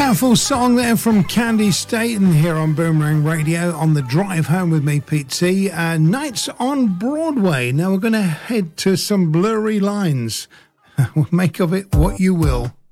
Powerful song there from Candy Staten here on Boomerang Radio on the drive home with me, Pete T. Nights on Broadway. Now we're going to head to some blurry lines. Make of it what you will.